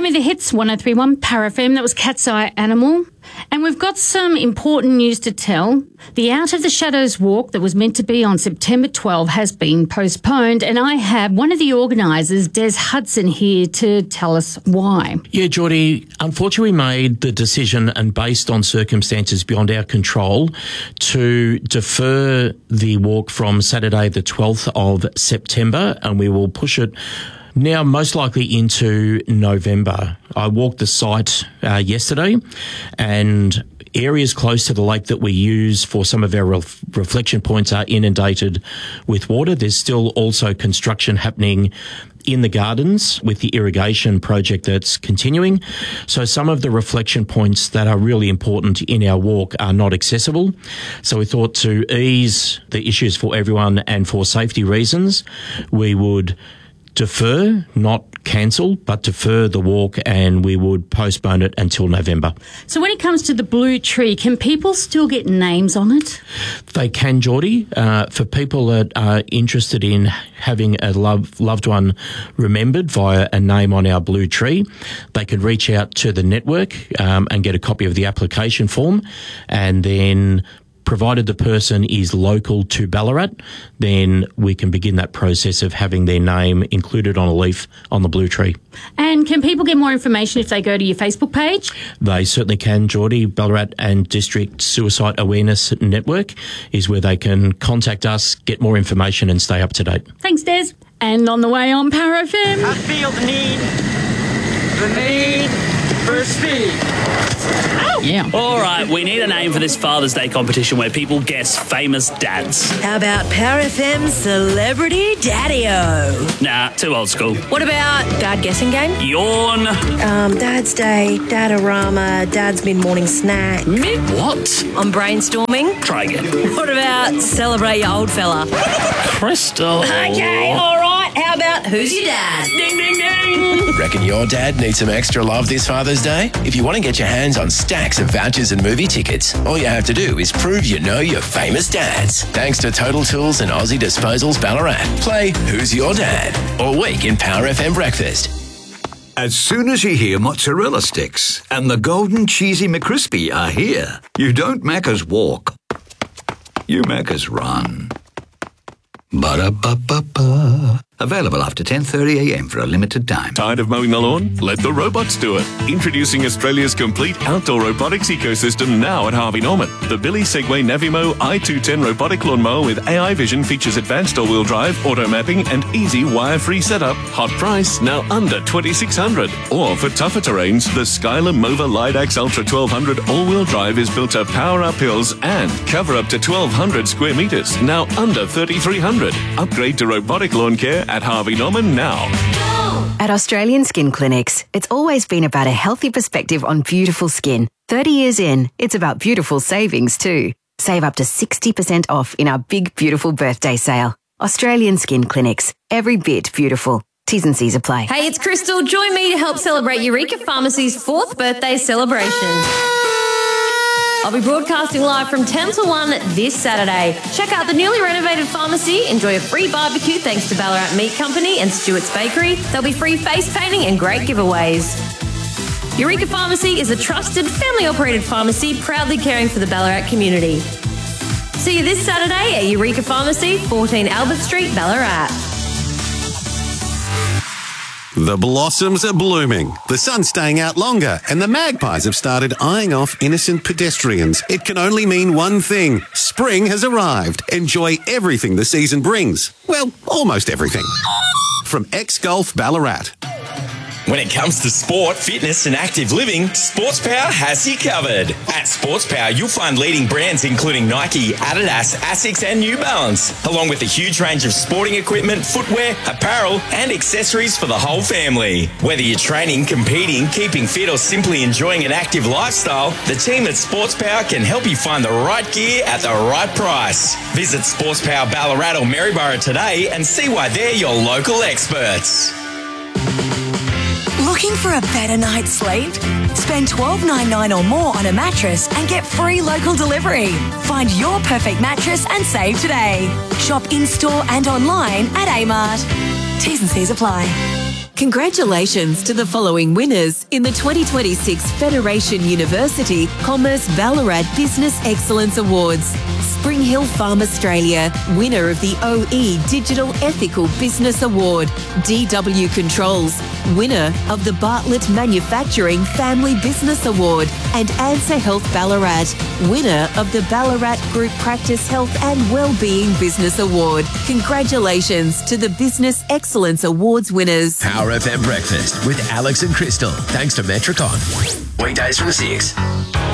Me the Hits, 103.1 Power FM. That was Cat's Eye Animal. And we've got some important news to tell. The Out of the Shadows walk that was meant to be on September 12 has been postponed, and I have one of the organisers, Des Hudson, here to tell us why. Yeah, Geordie, unfortunately we made the decision, and based on circumstances beyond our control, to defer the walk from Saturday the 12th of September, and we will push it now most likely into November. I walked the site yesterday, and areas close to the lake that we use for some of our reflection points are inundated with water. There's still also construction happening in the gardens with the irrigation project that's continuing. So some of the reflection points that are really important in our walk are not accessible. So we thought to ease the issues for everyone and for safety reasons, we would defer, not cancel, but defer the walk, and we would postpone it until November. So when it comes to the Blue Tree, can people still get names on it? They can, Geordie. For people that are interested in having a loved one remembered via a name on our Blue Tree, they could reach out to the network and get a copy of the application form, and then provided the person is local to Ballarat, then we can begin that process of having their name included on a leaf on the Blue Tree. And can people get more information if they go to your Facebook page? They certainly can, Geordie. Ballarat and District Suicide Awareness Network is where they can contact us, get more information and stay up to date. Thanks, Des. And on the way on Power FM. I feel the need for speed. Yeah. All right, we need a name for this Father's Day competition where people guess famous dads. How about Power FM Celebrity Daddy-O? Nah, too old school. What about Dad Guessing Game? Yawn. Dad's Day, Dadarama, Dad's Mid-Morning Snack. What? I'm brainstorming. Try again. What about Celebrate Your Old Fella? Crystal. Okay, all right. How about Who's Your Dad? Ding, ding, ding. Reckon your dad needs some extra love this Father's Day? If you want to get your hands on stacks of vouchers and movie tickets, all you have to do is prove you know your famous dads. Thanks to Total Tools and Aussie Disposals Ballarat. Play Who's Your Dad all week in Power FM Breakfast. As soon as you hear mozzarella sticks and the golden cheesy McCrispy are here, you don't Macca's walk, you Macca's run. Ba-da-ba-ba-ba. Available after 10:30am for a limited time. Tired of mowing the lawn? Let the robots do it. Introducing Australia's complete outdoor robotics ecosystem now at Harvey Norman. The Billy Segway Navimo i210 robotic lawnmower with AI vision features advanced all-wheel drive, auto mapping and easy wire-free setup. Hot price, now under $2,600. Or for tougher terrains, the Skyler Mova Lidax Ultra 1200 all-wheel drive is built to power up hills and cover up to 1,200 square metres, now under $3,300. Upgrade to robotic lawn care at Harvey Norman now. At Australian Skin Clinics, it's always been about a healthy perspective on beautiful skin. 30 years in, it's about beautiful savings too. Save up to 60% off in our big, beautiful birthday sale. Australian Skin Clinics. Every bit beautiful. T's and C's apply. Hey, it's Crystal. Join me to help celebrate Eureka Pharmacy's 4th birthday celebration. I'll be broadcasting live from 10 to 1 this Saturday. Check out the newly renovated pharmacy. Enjoy a free barbecue thanks to Ballarat Meat Company and Stewart's Bakery. There'll be free face painting and great giveaways. Eureka Pharmacy is a trusted, family-operated pharmacy proudly caring for the Ballarat community. See you this Saturday at Eureka Pharmacy, 14 Albert Street, Ballarat. The blossoms are blooming, the sun's staying out longer, and the magpies have started eyeing off innocent pedestrians. It can only mean one thing. Spring has arrived. Enjoy everything the season brings. Well, almost everything. From X-Golf Ballarat. When it comes to sport, fitness and active living, SportsPower has you covered. At SportsPower, you'll find leading brands including Nike, Adidas, Asics and New Balance, along with a huge range of sporting equipment, footwear, apparel and accessories for the whole family. Whether you're training, competing, keeping fit or simply enjoying an active lifestyle, the team at SportsPower can help you find the right gear at the right price. Visit SportsPower Ballarat or Maryborough today and see why they're your local experts. Looking for a better night's sleep? Spend $12.99 or more on a mattress and get free local delivery. Find your perfect mattress and save today. Shop in-store and online at Amart. T's and C's apply. Congratulations to the following winners in the 2026 Federation University Commerce Ballarat Business Excellence Awards. Spring Hill Farm Australia, winner of the OE Digital Ethical Business Award. DW Controls, winner of the Bartlett Manufacturing Family Business Award. And Answer Health Ballarat, winner of the Ballarat Group Practice Health and Wellbeing Business Award. Congratulations to the Business Excellence Awards winners. Power FM Breakfast with Alex and Crystal. Thanks to Metricon. Weekdays from 6.